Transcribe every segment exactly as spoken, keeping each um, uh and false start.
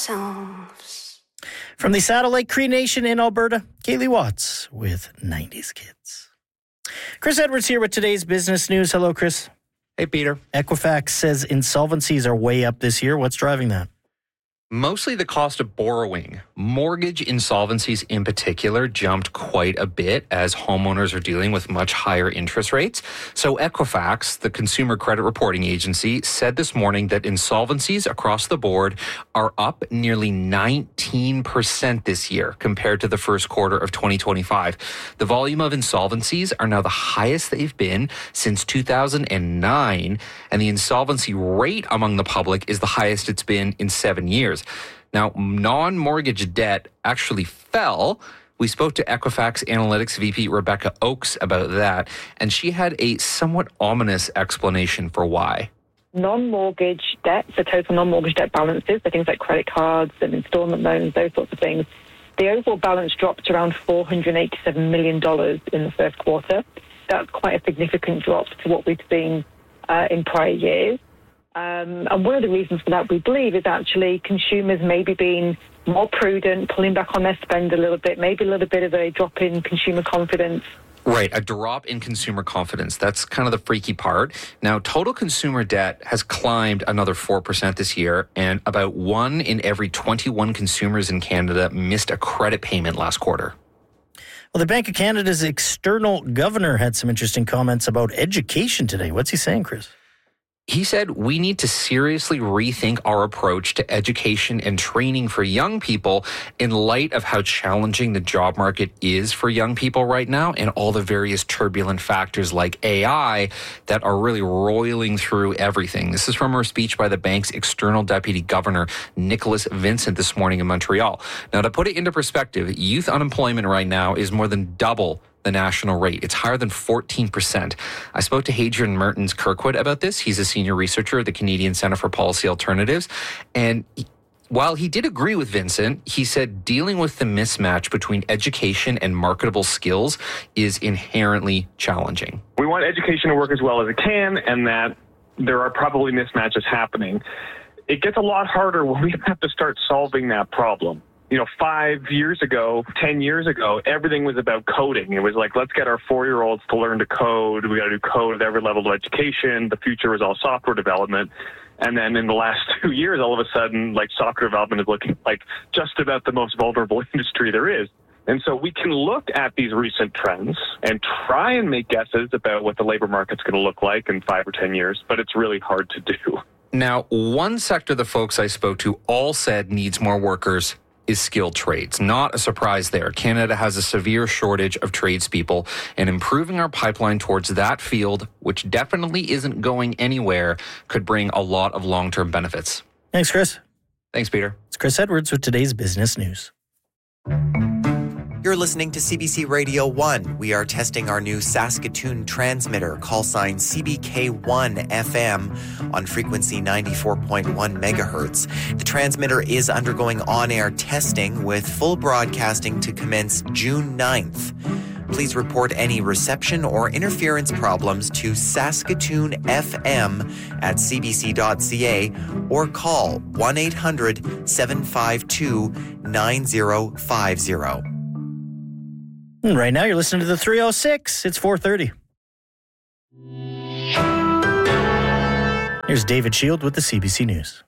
ourselves. From the Satellite Cree Nation in Alberta, Kaylee Watts with nineties Kids. Chris Edwards here with today's business news. Hello, Chris. Hey, Peter. Equifax says insolvencies are way up this year. What's driving that? Mostly the cost of borrowing. Mortgage insolvencies in particular jumped quite a bit as homeowners are dealing with much higher interest rates. So Equifax, the consumer credit reporting agency, said this morning that insolvencies across the board are up nearly nineteen percent this year compared to the first quarter of twenty twenty-five. The volume of insolvencies are now the highest they've been since two thousand nine, and the insolvency rate among the public is the highest it's been in seven years. Now, non-mortgage debt actually fell. We spoke to Equifax Analytics V P Rebecca Oakes about that, and she had a somewhat ominous explanation for why. Non-mortgage debt, so total non-mortgage debt balances, so things like credit cards and installment loans, those sorts of things, the overall balance dropped to around four hundred eighty-seven million dollars in the first quarter. That's quite a significant drop to what we've seen uh, in prior years. Um, and one of the reasons for that, we believe, is actually consumers maybe being more prudent, pulling back on their spend a little bit, maybe a little bit of a drop in consumer confidence. Right, a drop in consumer confidence. That's kind of the freaky part. Now, total consumer debt has climbed another four percent this year, and about one in every twenty-one consumers in Canada missed a credit payment last quarter. Well, the Bank of Canada's external governor had some interesting comments about education today. What's he saying, Chris? He said we need to seriously rethink our approach to education and training for young people in light of how challenging the job market is for young people right now and all the various turbulent factors like A I that are really roiling through everything. This is from a speech by the bank's external deputy governor, Nicholas Vincent, this morning in Montreal. Now, to put it into perspective, youth unemployment right now is more than double the national rate. It's higher than fourteen percent. I spoke to Hadrian Mertens Kirkwood about this. He's a senior researcher at the Canadian Centre for Policy Alternatives. And he, while he did agree with Vincent, he said dealing with the mismatch between education and marketable skills is inherently challenging. We want education to work as well as it can, and that there are probably mismatches happening. It gets a lot harder when we have to start solving that problem. You know, five years ago, ten years ago, everything was about coding. It was like, let's get our four-year-olds to learn to code. We got to do code at every level of education. The future was all software development. And then in the last two years, all of a sudden, like, software development is looking like just about the most vulnerable industry there is. And so we can look at these recent trends and try and make guesses about what the labor market's going to look like in five or ten years, but it's really hard to do. Now, one sector the folks I spoke to all said needs more workers is skilled trades. Not a surprise there. Canada has a severe shortage of tradespeople, and improving our pipeline towards that field, which definitely isn't going anywhere, could bring a lot of long-term benefits. Thanks, Chris. Thanks, Peter. It's Chris Edwards with today's business news. You're listening to C B C Radio one. We are testing our new Saskatoon transmitter, call sign C B K one F M, on frequency ninety-four point one megahertz. The transmitter is undergoing on-air testing with full broadcasting to commence June ninth. Please report any reception or interference problems to Saskatoon F M at c b c dot c a or call one eight hundred seven five two nine zero five zero. And right now, you're listening to the three oh six. It's four thirty. Here's David Shield with the C B C News.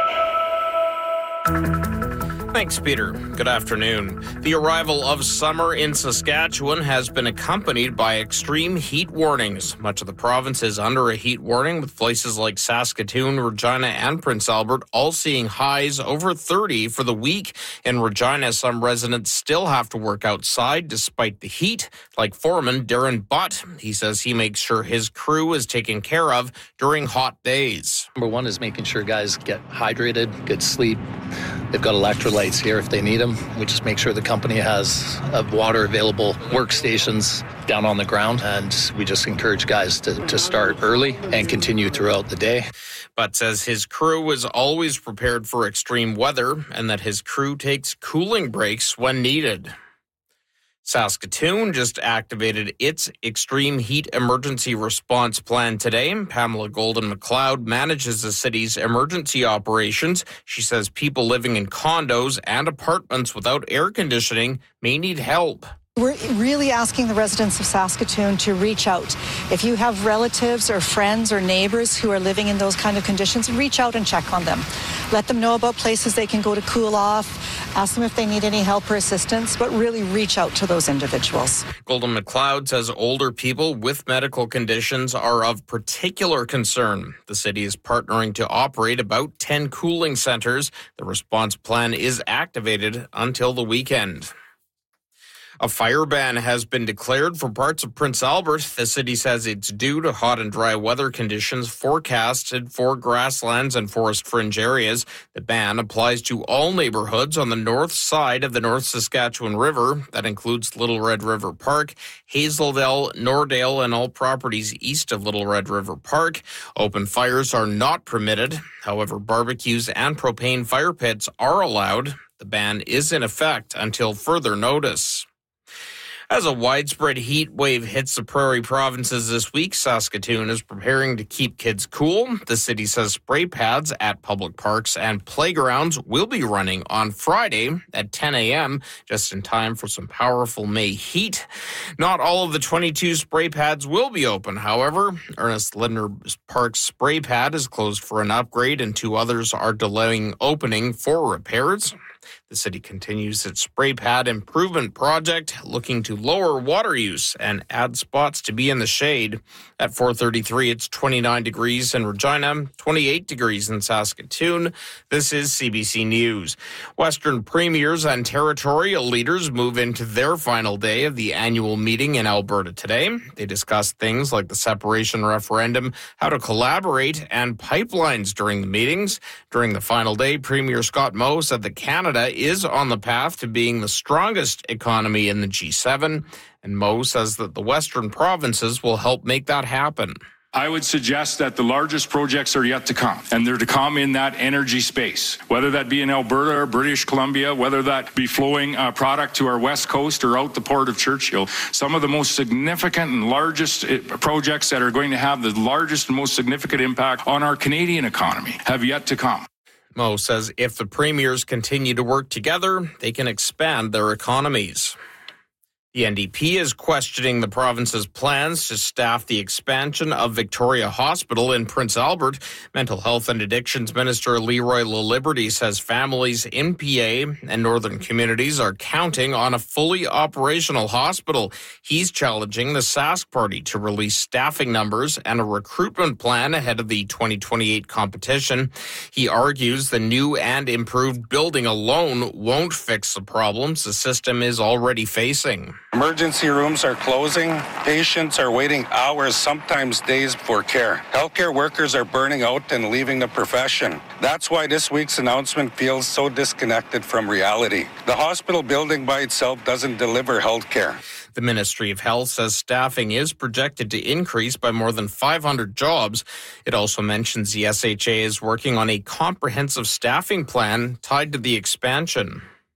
Thanks, Peter. Good afternoon. The arrival of summer in Saskatchewan has been accompanied by extreme heat warnings. Much of the province is under a heat warning, with places like Saskatoon, Regina, and Prince Albert all seeing highs over thirty for the week. In Regina, some residents still have to work outside despite the heat, like foreman Darren Butt. He says he makes sure his crew is taken care of during hot days. Number one is making sure guys get hydrated, good sleep. They've got electrolytes here if they need them. We just make sure the company has uh, water available, workstations down on the ground, and we just encourage guys to, to start early and continue throughout the day. Butt says his crew is always prepared for extreme weather and that his crew takes cooling breaks when needed. Saskatoon just activated its extreme heat emergency response plan today. Pamela Golden-McLeod manages the city's emergency operations. She says people living in condos and apartments without air conditioning may need help. We're really asking the residents of Saskatoon to reach out. If you have relatives or friends or neighbors who are living in those kind of conditions, reach out and check on them. Let them know about places they can go to cool off. Ask them if they need any help or assistance, but really reach out to those individuals. Golden-McLeod says older people with medical conditions are of particular concern. The city is partnering to operate about ten cooling centers. The response plan is activated until the weekend. A fire ban has been declared for parts of Prince Albert. The city says it's due to hot and dry weather conditions forecasted for grasslands and forest fringe areas. The ban applies to all neighborhoods on the north side of the North Saskatchewan River. That includes Little Red River Park, Hazeldale, Nordale, and all properties east of Little Red River Park. Open fires are not permitted. However, barbecues and propane fire pits are allowed. The ban is in effect until further notice. As a widespread heat wave hits the prairie provinces this week, Saskatoon is preparing to keep kids cool. The city says spray pads at public parks and playgrounds will be running on Friday at ten a.m., just in time for some powerful May heat. Not all of the twenty-two spray pads will be open, however. Ernest Lindner Park's spray pad is closed for an upgrade, and two others are delaying opening for repairs. The city continues its spray pad improvement project, looking to lower water use and add spots to be in the shade. At four thirty-three, it's twenty-nine degrees in Regina, twenty-eight degrees in Saskatoon. This is C B C News. Western premiers and territorial leaders move into their final day of the annual meeting in Alberta today. They discuss things like the separation referendum, how to collaborate, and pipelines during the meetings. During the final day, Premier Scott Moe said that Canada is on the path to being the strongest economy in the G seven, and Moe says that the Western provinces will help make that happen. I would suggest that the largest projects are yet to come, and they're to come in that energy space, whether that be in Alberta or British Columbia, whether that be flowing uh, product to our west coast or out the port of Churchill. Some of the most significant and largest projects that are going to have the largest and most significant impact on our Canadian economy have yet to come. Moe says if the premiers continue to work together, they can expand their economies. The N D P is questioning the province's plans to staff the expansion of Victoria Hospital in Prince Albert. Mental Health and Addictions Minister Leroy LaLiberty says families in P A and northern communities are counting on a fully operational hospital. He's challenging the Sask Party to release staffing numbers and a recruitment plan ahead of the twenty twenty-eight competition. He argues the new and improved building alone won't fix the problems the system is already facing. Emergency rooms are closing. Patients are waiting hours, sometimes days, for care. Healthcare workers are burning out and leaving the profession. That's why this week's announcement feels so disconnected from reality. The hospital building by itself doesn't deliver healthcare. The Ministry of Health says staffing is projected to increase by more than five hundred jobs. It also mentions the S H A is working on a comprehensive staffing plan tied to the expansion.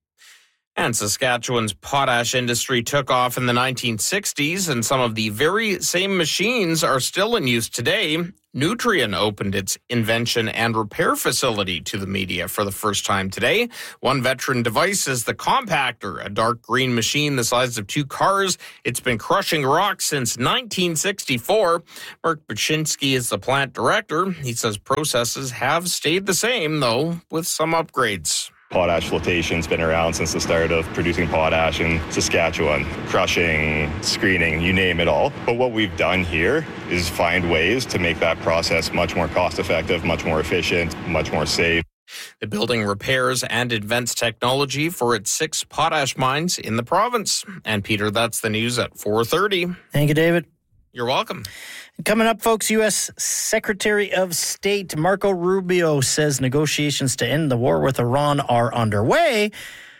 And Saskatchewan's potash industry took off in the nineteen sixties, and some of the very same machines are still in use today. Nutrien opened its invention and repair facility to the media for the first time today. One veteran device is the Compactor, a dark green machine the size of two cars. It's been crushing rock since nineteen sixty-four. Mark Baczynski is the plant director. He says processes have stayed the same, though, with some upgrades. Potash flotation's been around since the start of producing potash in Saskatchewan. Crushing, screening, you name it all. But what we've done here is find ways to make that process much more cost-effective, much more efficient, much more safe. The building repairs and advanced technology for its six potash mines in the province. And Peter, that's the news at four thirty. Thank you, David. You're welcome. Coming up, folks, U S Secretary of State Marco Rubio says negotiations to end the war with Iran are underway,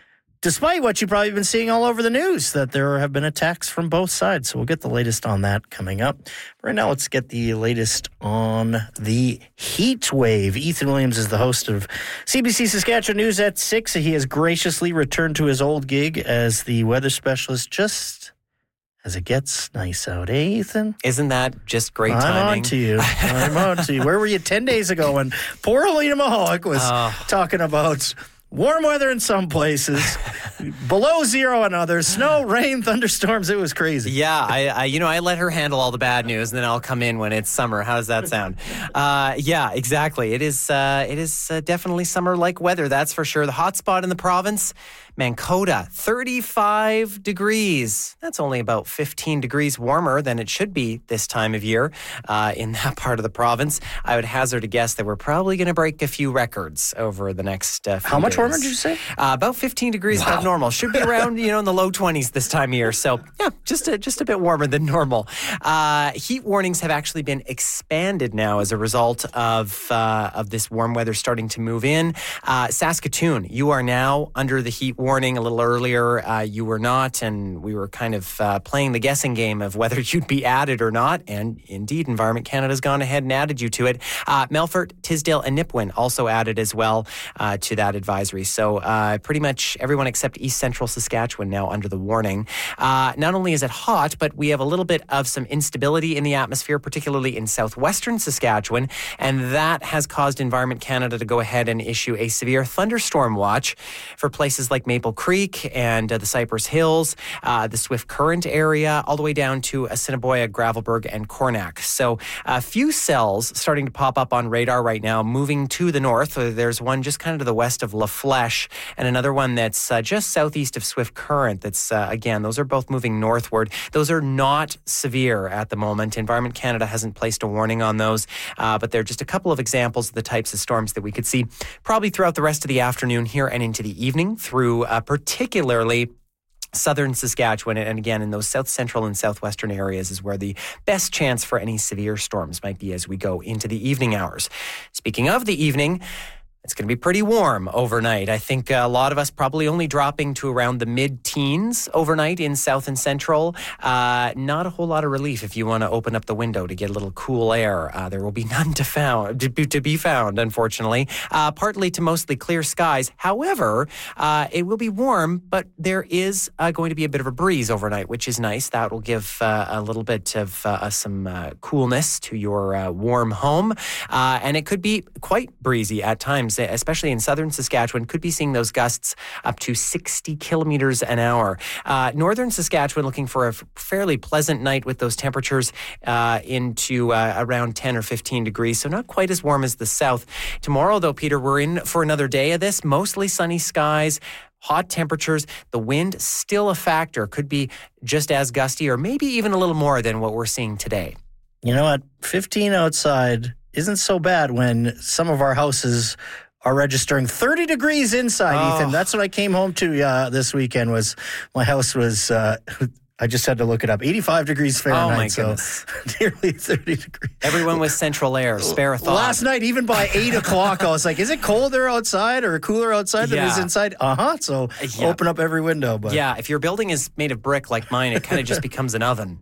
despite what you've probably been seeing all over the news, that there have been attacks from both sides. So we'll get the latest on that coming up. Right now, let's get the latest on the heat wave. Ethan Williams is the host of C B C Saskatchewan News at six. He has graciously returned to his old gig as the weather specialist just as it gets nice out, eh, Ethan? Isn't that just great I'm timing? on to you. I'm on to you. Where were you ten days ago when poor Helena Mahalik was Oh. talking about warm weather in some places, below zero in others, snow, rain, thunderstorms? It was crazy. Yeah, I, I, you know, I let her handle all the bad news, and then I'll come in when it's summer. How does that sound? Uh, yeah, exactly. It is. Uh, it is uh, definitely summer-like weather. That's for sure. The hot spot in the province, Mankota, thirty-five degrees. That's only about fifteen degrees warmer than it should be this time of year uh, in that part of the province. I would hazard a guess that we're probably going to break a few records over the next uh, few How much days. warmer did you say? Uh, about fifteen degrees above normal. Should be around, you know, in the low twenties this time of year. So, yeah, just a, just a bit warmer than normal. Uh, heat warnings have actually been expanded now as a result of uh, of this warm weather starting to move in. Uh, Saskatoon, you are now under the heat warning. A little earlier, uh, you were not, and we were kind of uh, playing the guessing game of whether you'd be added or not. And indeed, Environment Canada's gone ahead and added you to it. Uh, Melfort, Tisdale, and Nipawin also added as well uh, to that advisory. So uh, pretty much everyone except East Central Saskatchewan now under the warning. Uh, not only is it hot, but we have a little bit of some instability in the atmosphere, particularly in southwestern Saskatchewan, and that has caused Environment Canada to go ahead and issue a severe thunderstorm watch for places like Maple Creek and uh, the Cypress Hills, uh, the Swift Current area, all the way down to Assiniboia, Gravelbourg, and Cornack. So a few cells starting to pop up on radar right now, moving to the north. There's one just kind of to the west of La Flèche, and another one that's uh, just southeast of Swift Current. That's, uh, again, those are both moving northward. Those are not severe at the moment. Environment Canada hasn't placed a warning on those, uh, but they're just a couple of examples of the types of storms that we could see probably throughout the rest of the afternoon here and into the evening through uh, particularly southern Saskatchewan, and again in those south central and southwestern areas is where the best chance for any severe storms might be as we go into the evening hours. Speaking of the evening, it's going to be pretty warm overnight. I think a lot of us probably only dropping to around the mid-teens overnight in south and central. Uh, not a whole lot of relief if you want to open up the window to get a little cool air. Uh, there will be none to, found, to, be, to be found, unfortunately. Uh, partly to mostly clear skies. However, uh, it will be warm, but there is uh, going to be a bit of a breeze overnight, which is nice. That will give uh, a little bit of uh, some uh, coolness to your uh, warm home. Uh, and it could be quite breezy at times, especially in southern Saskatchewan. Could be seeing those gusts up to sixty kilometers an hour. Uh, northern Saskatchewan looking for a f- fairly pleasant night with those temperatures uh, into uh, around ten or fifteen degrees, so not quite as warm as the south. Tomorrow, though, Peter, we're in for another day of this. Mostly sunny skies, hot temperatures. The wind still a factor. Could be just as gusty or maybe even a little more than what we're seeing today. You know what? fifteen outside isn't so bad when some of our houses are registering thirty degrees inside, Oh. Ethan. That's what I came home to uh, this weekend. Was my house was, uh, I just had to look it up, eighty-five degrees Fahrenheit. Oh, my so goodness. nearly thirty degrees. Everyone with central air, spare a thought. Last night, even by eight o'clock, I was like, is it colder outside or cooler outside than it is Yeah. inside? Uh-huh. So Yeah. open up every window. But Yeah, if your building is made of brick like mine, it kind of just becomes an oven.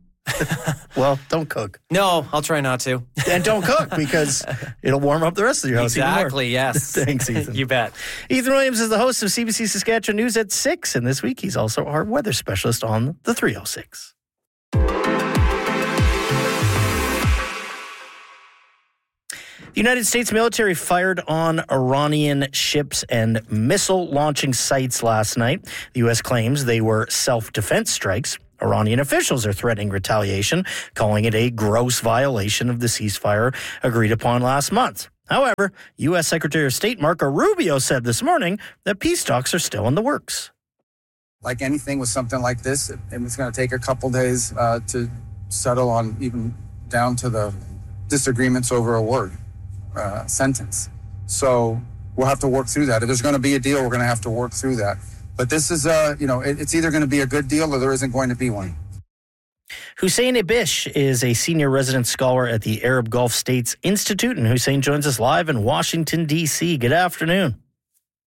Well, don't cook. No, I'll try not to. And don't cook because it'll warm up the rest of your house even more. Exactly, yes. Thanks, Ethan. You bet. Ethan Williams is the host of C B C Saskatchewan News at six, and this week he's also our weather specialist on the three oh six. The United States military fired on Iranian ships and missile launching sites last night. The U S claims they were self-defense strikes. Iranian officials are threatening retaliation, calling it a gross violation of the ceasefire agreed upon last month. However, U S Secretary of State Marco Rubio said this morning that peace talks are still in the works. Like anything with something like this, it, it's going to take a couple days uh, to settle on, even down to the disagreements over a word, uh, sentence. So we'll have to work through that. If there's going to be a deal, we're going to have to work through that. But this is, uh, you know, it, it's either going to be a good deal or there isn't going to be one. Hussein Ibish is a senior resident scholar at the Arab Gulf States Institute, and Hussein joins us live in Washington, D C. Good afternoon.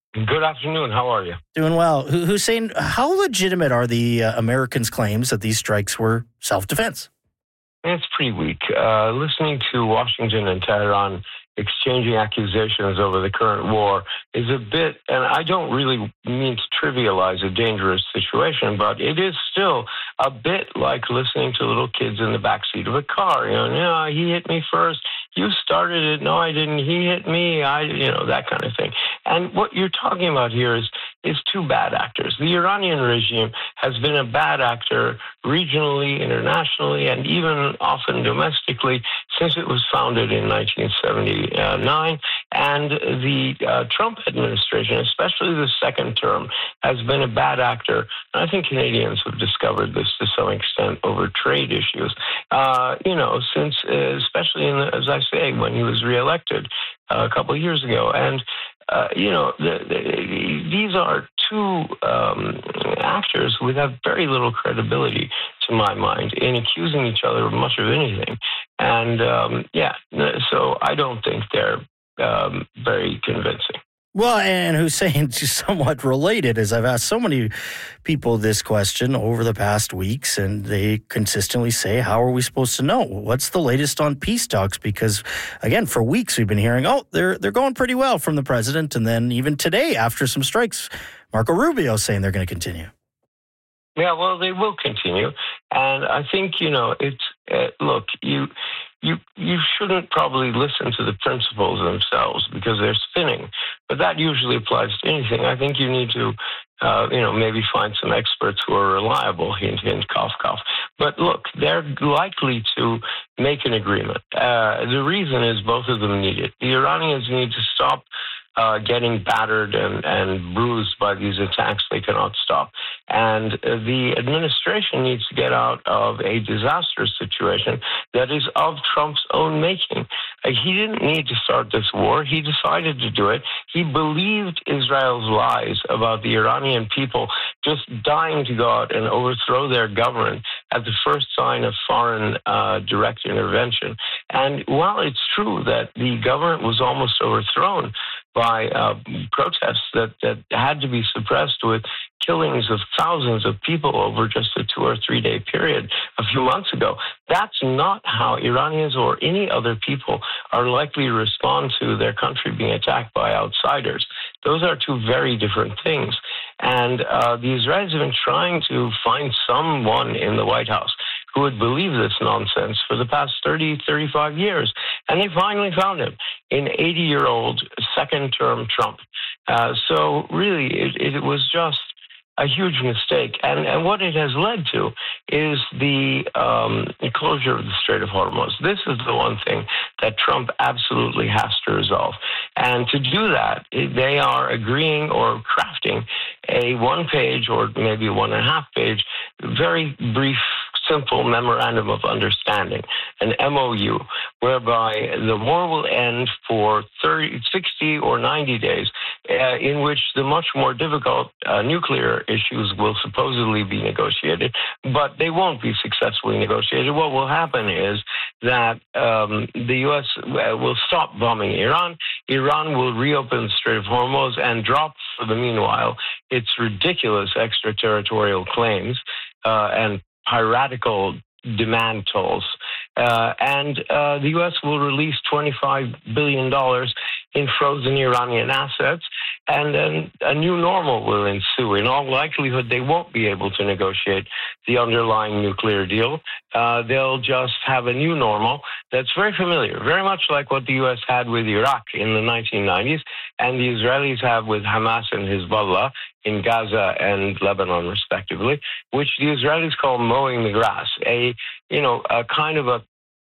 Good afternoon. How are you? Doing well. Hussein, how legitimate are the uh, Americans' claims that these strikes were self-defense? It's pretty weak. Uh, listening to Washington and Tehran exchanging accusations over the current war is a bit, and I don't really mean to trivialize a dangerous situation, but it is still a bit like listening to little kids in the backseat of a car. You know, no, he hit me first. You started it. No, I didn't. He hit me. I, you know, that kind of thing. And what you're talking about here is is two bad actors. The Iranian regime has been a bad actor regionally, internationally, and even often domestically since it was founded in nineteen seventy-nine. And the uh, Trump administration, especially the second term, has been a bad actor. And I think Canadians have discovered this to some extent over trade issues. Uh, you know, since, uh, especially in the, as I say, when he was reelected uh, a couple of years ago. And Uh, you know, the, the, these are two um, actors who have very little credibility, to my mind, in accusing each other of much of anything. And, um, yeah, so I don't think they're um, very convincing. Well, and Hussein, somewhat related, as I've asked so many people this question over the past weeks, and they consistently say, how are we supposed to know? What's the latest on peace talks? Because, again, for weeks we've been hearing, oh, they're they're going pretty well from the president. And then even today, after some strikes, Marco Rubio saying they're going to continue. Yeah, well, they will continue. And I think, you know, it's, uh, look, you... You you shouldn't probably listen to the principles themselves because they're spinning, but that usually applies to anything. I think you need to, uh, you know, maybe find some experts who are reliable, hint, hint, cough, cough. But look, they're likely to make an agreement. Uh, the reason is both of them need it. The Iranians need to stop Uh, getting battered and, and bruised by these attacks they cannot stop. And uh, the administration needs to get out of a disastrous situation that is of Trump's own making. Uh, he didn't need to start this war. He decided to do it. He believed Israel's lies about the Iranian people just dying to go out and overthrow their government at the first sign of foreign uh, direct intervention. And while it's true that the government was almost overthrown by uh, protests that, that had to be suppressed with killings of thousands of people over just a two or three day period a few months ago. That's not how Iranians or any other people are likely to respond to their country being attacked by outsiders. Those are two very different things. And uh, the Israelis have been trying to find someone in the White House who would believe this nonsense for the past thirty, thirty-five years. And they finally found him in eighty-year-old second-term Trump. Uh, so really, it, it was just a huge mistake. And, and what it has led to is the um, closure of the Strait of Hormuz. This is the one thing that Trump absolutely has to resolve. And to do that, they are agreeing or crafting a one-page or maybe one-and-a-half-page, very brief, simple memorandum of understanding, an M O U, whereby the war will end for thirty, sixty or ninety days, uh, in which the much more difficult uh, nuclear issues will supposedly be negotiated, but they won't be successfully negotiated. What will happen is that um, the U S will stop bombing Iran. Iran will reopen the Strait of Hormuz and drop, for the meanwhile, its ridiculous extraterritorial claims uh, and piratical demand tolls. Uh, and uh, the U S will release twenty-five billion dollars in frozen Iranian assets, and then a new normal will ensue. In all likelihood, they won't be able to negotiate the underlying nuclear deal. Uh, they'll just have a new normal that's very familiar, very much like what the U S had with Iraq in the nineteen nineties, and the Israelis have with Hamas and Hezbollah in Gaza and Lebanon, respectively, which the Israelis call mowing the grass, a, you know, a kind of a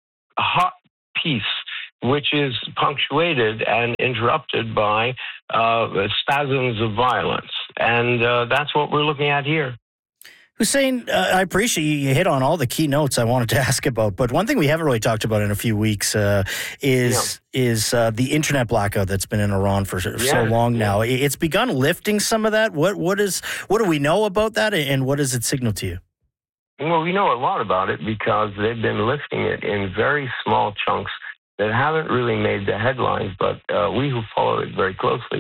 hot peace which is punctuated and interrupted by uh, spasms of violence. And uh, that's what we're looking at here. Hussein, uh, I appreciate you hit on all the key notes I wanted to ask about, but one thing we haven't really talked about in a few weeks uh, is yeah. is uh, the internet blackout that's been in Iran for yeah. so long yeah. now. It's begun lifting some of that. What what is what do we know about that, and what does it signal to you? Well, we know a lot about it because they've been lifting it in very small chunks that haven't really made the headlines, but uh, we who follow it very closely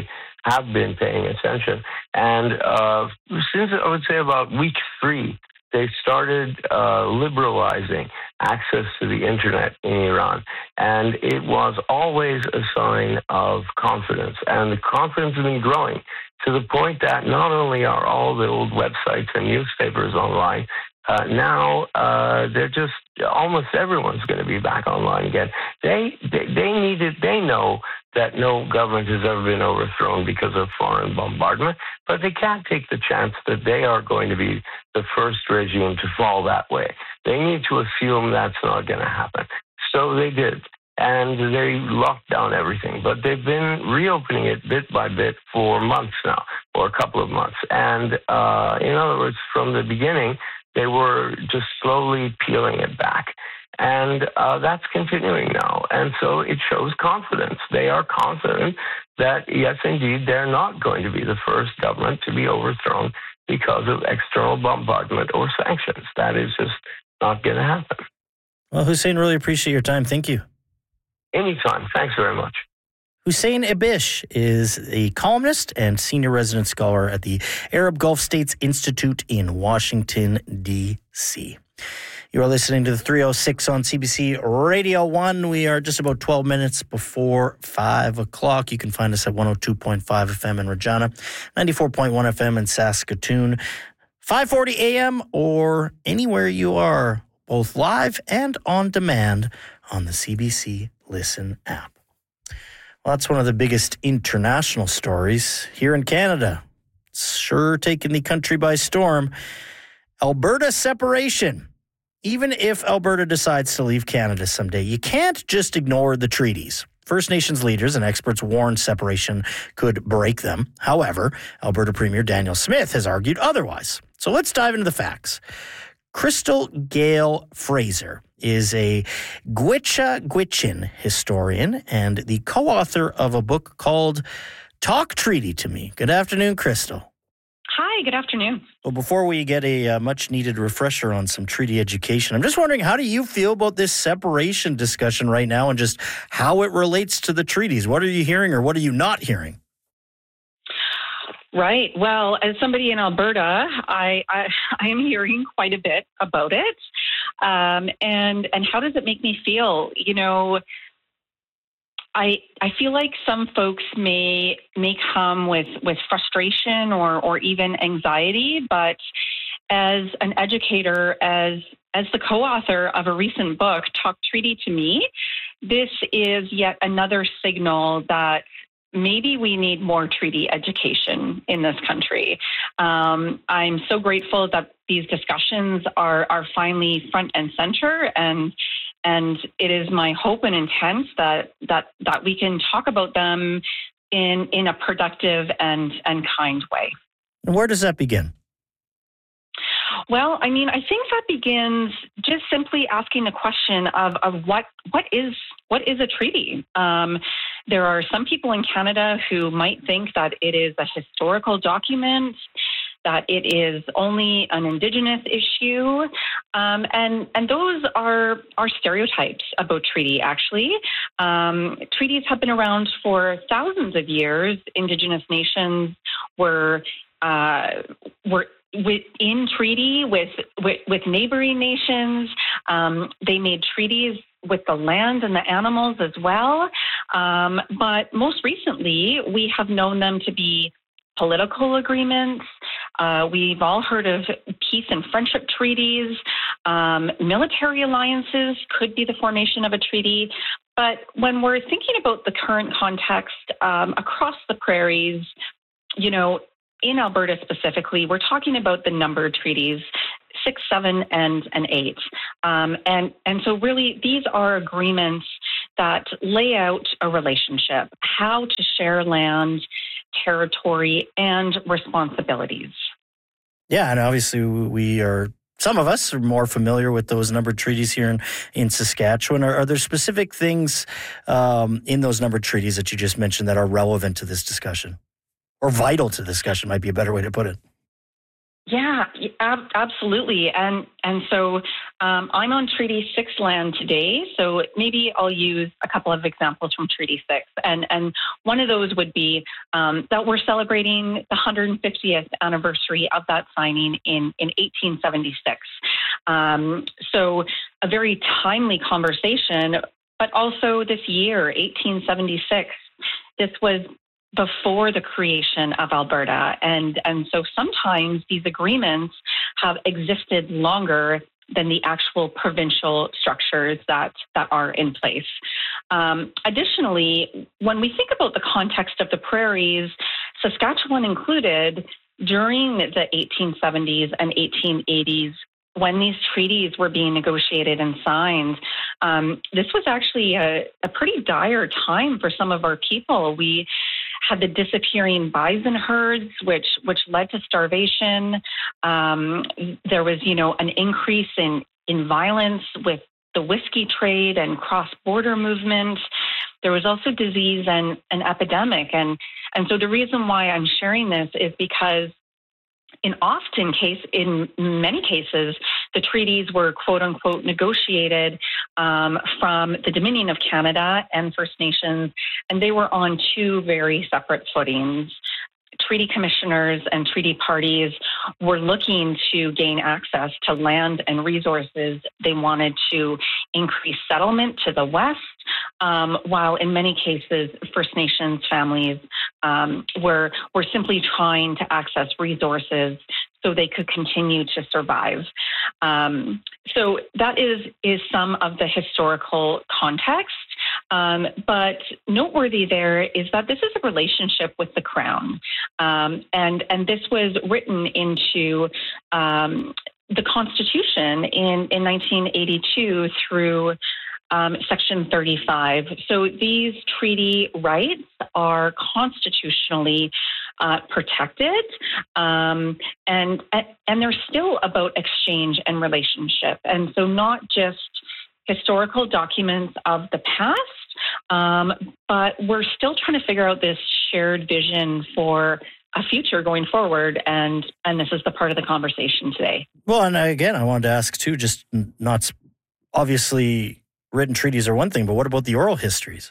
have been paying attention. And uh, since I would say about week three, they started uh, liberalizing access to the internet in Iran. And it was always a sign of confidence. And the confidence has been growing to the point that not only are all the old websites and newspapers online, uh, now uh, they're just, almost everyone's going to be back online again. They, they, they needed, they know that no government has ever been overthrown because of foreign bombardment, but they can't take the chance that they are going to be the first regime to fall that way. They need to assume that's not going to happen. So they did, and they locked down everything. But they've been reopening it bit by bit for months now, or a couple of months. And uh, in other words, from the beginning, they were just slowly peeling it back. And uh, that's continuing now. And so it shows confidence. They are confident that, yes, indeed, they're not going to be the first government to be overthrown because of external bombardment or sanctions. That is just not going to happen. Well, Hussein, really appreciate your time. Thank you. Anytime. Thanks very much. Hussein Ibish is a columnist and senior resident scholar at the Arab Gulf States Institute in Washington, D C You are listening to the three oh six on C B C Radio one. We are just about twelve minutes before five o'clock. You can find us at one oh two point five F M in Regina, ninety-four point one F M in Saskatoon, five forty A M or anywhere you are, both live and on demand on the C B C Listen app. Well, that's one of the biggest international stories here in Canada. It's sure taking the country by storm. Alberta separation. Even if Alberta decides to leave Canada someday, you can't just ignore the treaties. First Nations leaders and experts warned separation could break them. However, Alberta Premier Daniel Smith has argued otherwise. So let's dive into the facts. Crystal Gayle Fraser is a Gwich'in Gwich'in historian and the co-author of a book called Talk Treaty to Me. Good afternoon, Crystal. Hi, good afternoon. Well, before we get a uh, much-needed refresher on some treaty education, I'm just wondering, how do you feel about this separation discussion right now and just how it relates to the treaties? What are you hearing or what are you not hearing? Right. Well, as somebody in Alberta, I, I, I am hearing quite a bit about it. Um, and, and how does it make me feel? You know, I, I feel like some folks may may come with, with frustration or, or even anxiety, but as an educator, as as the co-author of a recent book, Talk Treaty to Me, this is yet another signal that maybe we need more treaty education in this country. Um, I'm so grateful that these discussions are are finally front and center, and and it is my hope and intent that that that we can talk about them in in a productive and and kind way. Where does that begin? Well, I mean, I think that begins just simply asking the question of, of what what is what is a treaty? Um, there are some people in Canada who might think that it is a historical document, that it is only an Indigenous issue, um, and and those are are stereotypes about treaty. Actually, um, treaties have been around for thousands of years. Indigenous nations were uh, were. With, in treaty with, with, with neighboring nations. Um, they made treaties with the land and the animals as well. Um, but most recently, we have known them to be political agreements. Uh, we've all heard of peace and friendship treaties. Um, military alliances could be the formation of a treaty. But when we're thinking about the current context um, across the prairies, you know, in Alberta specifically, we're talking about the numbered treaties, six, seven, and, and eight. Um, and, and so really, these are agreements that lay out a relationship, how to share land, territory, and responsibilities. Yeah, and obviously we are, some of us are more familiar with those numbered treaties here in, in Saskatchewan. Are, are there specific things um, in those numbered treaties that you just mentioned that are relevant to this discussion? Or vital to the discussion might be a better way to put it. Yeah, ab- absolutely. And and so um, I'm on Treaty six land today. So maybe I'll use a couple of examples from Treaty six. And and one of those would be um, that we're celebrating the one hundred fiftieth anniversary of that signing in, in eighteen seventy-six. Um, so a very timely conversation, but also this year, eighteen seventy-six, this was before the creation of Alberta. And, and so sometimes these agreements have existed longer than the actual provincial structures that, that are in place. Um, additionally, when we think about the context of the prairies, Saskatchewan included, during the eighteen seventies and eighteen eighties, when these treaties were being negotiated and signed, um, this was actually a, a pretty dire time for some of our people. We had the disappearing bison herds, which which led to starvation. Um, there was, you know, an increase in, in violence with the whiskey trade and cross-border movement. There was also disease and an epidemic. And, and so the reason why I'm sharing this is because in often case, in many cases, the treaties were quote unquote negotiated um, from the Dominion of Canada and First Nations, and they were on two very separate footings. Treaty commissioners and treaty parties were looking to gain access to land and resources. They wanted to increase settlement to the west, um, while in many cases, First Nations families um, were, were simply trying to access resources so they could continue to survive. Um, so that is, is some of the historical context. Um, but noteworthy there is that this is a relationship with the Crown. Um, and, and this was written into um, the Constitution in, in nineteen eighty-two through um, Section thirty-five. So these treaty rights are constitutionally uh, protected, um, and, and they're still about exchange and relationship. And so not just historical documents of the past, um, but we're still trying to figure out this shared vision for a future going forward, and and this is the part of the conversation today. Well, and again, I wanted to ask too, just not obviously written treaties are one thing, but what about the oral histories?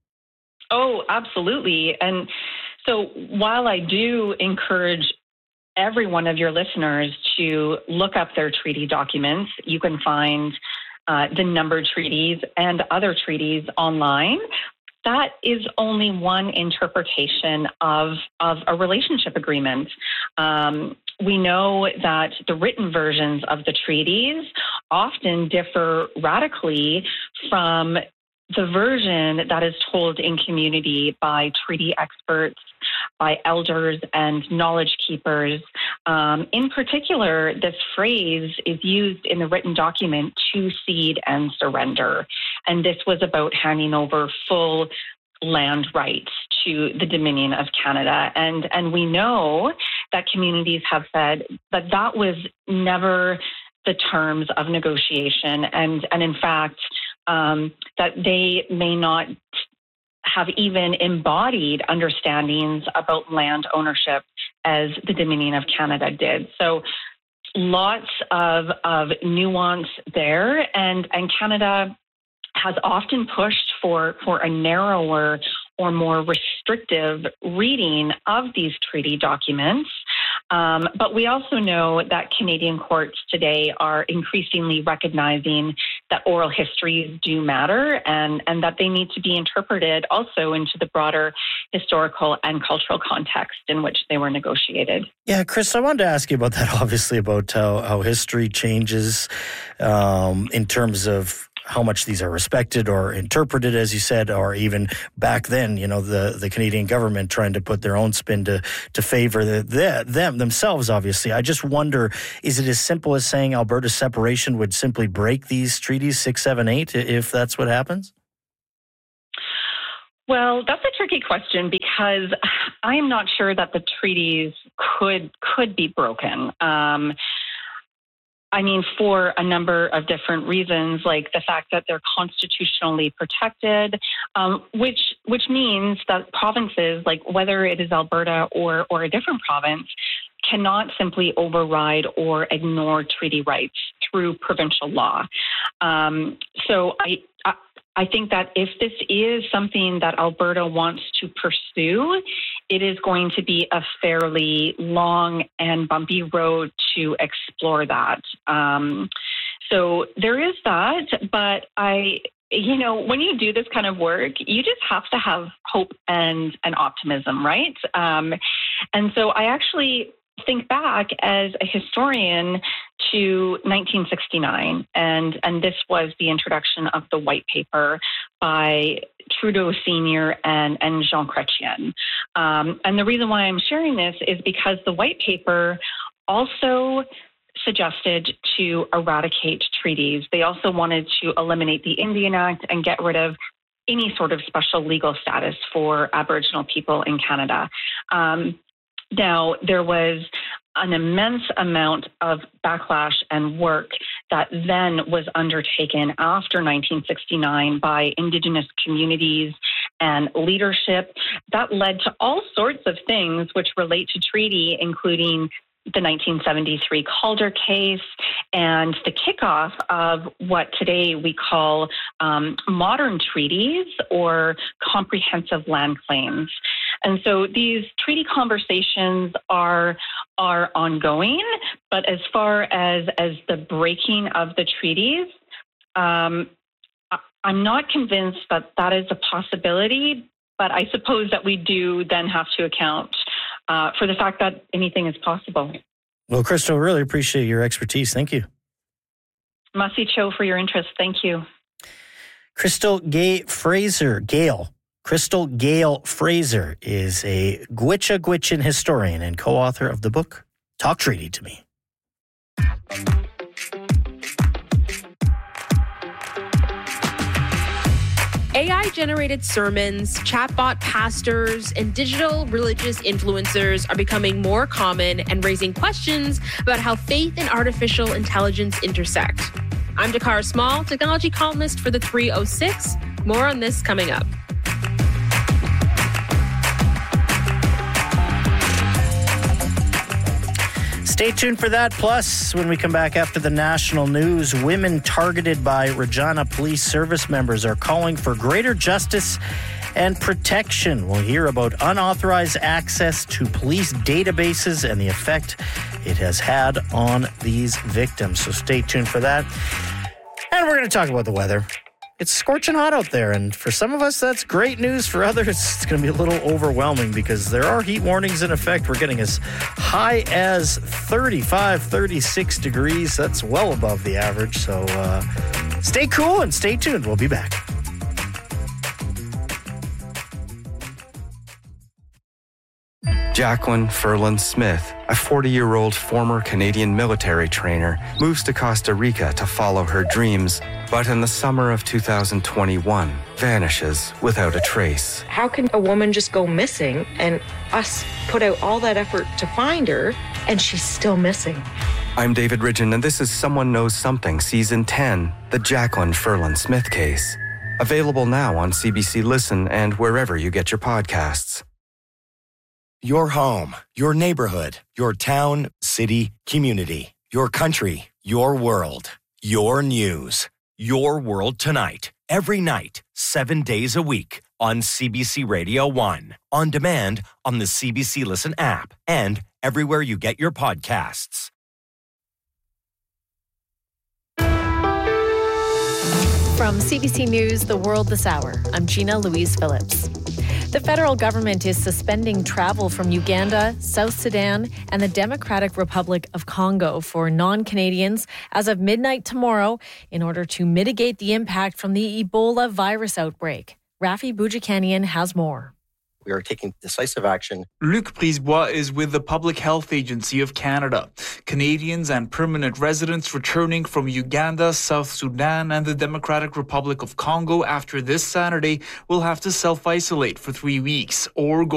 Oh, absolutely. And so while I do encourage every one of your listeners to look up their treaty documents, you can find Uh, the numbered treaties and other treaties online. That is only one interpretation of, of a relationship agreement. Um, we know that the written versions of the treaties often differ radically from the version that is told in community by treaty experts, by elders and knowledge keepers. Um, in particular, this phrase is used in the written document, to cede and surrender. And this was about handing over full land rights to the Dominion of Canada. And, and we know that communities have said that that was never the terms of negotiation. And, and in fact, um, that they may not have even embodied understandings about land ownership as the Dominion of Canada did. So lots of, of nuance there, and, and Canada has often pushed for, for a narrower or more restrictive reading of these treaty documents. Um, but we also know that Canadian courts today are increasingly recognizing that oral histories do matter, and, and that they need to be interpreted also into the broader historical and cultural context in which they were negotiated. Yeah, Chris, I wanted to ask you about that, obviously, about how, how history changes um, in terms of how much these are respected or interpreted, as you said, or even back then, you know, the, the Canadian government trying to put their own spin to, to favor the, the, them themselves, obviously. I just wonder, is it as simple as saying Alberta's separation would simply break these treaties, six, seven, eight, if that's what happens? Well, that's a tricky question, because I am not sure that the treaties could could be broken. Um, I mean, for a number of different reasons, like the fact that they're constitutionally protected, um, which which means that provinces, like whether it is Alberta or or a different province, cannot simply override or ignore treaty rights through provincial law. Um, so I, I I think that if this is something that Alberta wants to pursue, it is going to be a fairly long and bumpy road to explore that. Um, so there is that, but I, you know, when you do this kind of work, you just have to have hope and, and optimism, right? Um, and so I actually think back as a historian to nineteen sixty-nine, and, and this was the introduction of the white paper by Trudeau Senior and, and Jean Chrétien. Um, and the reason why I'm sharing this is because the white paper also suggested to eradicate treaties. They also wanted to eliminate the Indian Act and get rid of any sort of special legal status for Aboriginal people in Canada. Um, Now, there was an immense amount of backlash and work that then was undertaken after nineteen sixty-nine by Indigenous communities and leadership that led to all sorts of things which relate to treaty, including the nineteen seventy-three Calder case and the kickoff of what today we call um, modern treaties or comprehensive land claims. And so these treaty conversations are are ongoing, but as far as, as the breaking of the treaties, um, I'm not convinced that that is a possibility, but I suppose that we do then have to account uh, for the fact that anything is possible. Well, Crystal, really appreciate your expertise. Thank you. Masi Cho for your interest. Thank you. Crystal Gay Fraser, Gale. Crystal Gale Fraser is a Gwich'a Gwich'in historian and co-author of the book Talk Treaty to Me. A I-generated sermons, chatbot pastors, and digital religious influencers are becoming more common and raising questions about how faith and artificial intelligence intersect. I'm Dakar Small, technology columnist for the three oh six. More on this coming up. Stay tuned for that. Plus, when we come back after the national news, women targeted by Regina Police Service members are calling for greater justice and protection. We'll hear about unauthorized access to police databases and the effect it has had on these victims. So stay tuned for that. And we're going to talk about the weather. It's scorching hot out there, and for some of us, that's great news. For others, it's going to be a little overwhelming because there are heat warnings in effect. We're getting as high as thirty-five, thirty-six degrees. That's well above the average, so uh, stay cool and stay tuned. We'll be back. Jacqueline Furlan Smith, a forty-year-old former Canadian military trainer, moves to Costa Rica to follow her dreams, but in the summer of two thousand twenty-one, vanishes without a trace. How can a woman just go missing and us put out all that effort to find her and she's still missing? I'm David Ridgen, and this is Someone Knows Something, Season ten, the Jacqueline Furlan Smith case. Available now on C B C Listen and wherever you get your podcasts. Your home, your neighborhood, your town, city, community, your country, your world, your news, your world tonight, every night, seven days a week on C B C Radio one, on demand on the C B C Listen app, and everywhere you get your podcasts. From C B C News, The World This Hour, I'm Gina Louise Phillips. The federal government is suspending travel from Uganda, South Sudan, and the Democratic Republic of Congo for non-Canadians as of midnight tomorrow in order to mitigate the impact from the Ebola virus outbreak. Rafi Boudjikanian has more. We are taking decisive action. Luc Brisebois is with the Public Health Agency of Canada. Canadians and permanent residents returning from Uganda, South Sudan, and the Democratic Republic of Congo after this Saturday will have to self-isolate for three weeks or go